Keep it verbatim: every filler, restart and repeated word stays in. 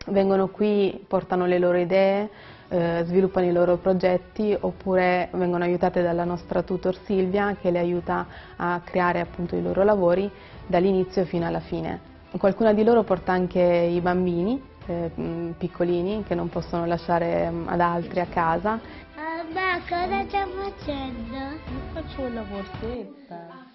vengono qui, portano le loro idee, eh, sviluppano i loro progetti, oppure vengono aiutate dalla nostra tutor Silvia che le aiuta a creare appunto i loro lavori dall'inizio fino alla fine. Qualcuna di loro porta anche i bambini eh, piccolini che non possono lasciare ad altri a casa. Mamma, cosa stai facendo? Faccio una borsetta.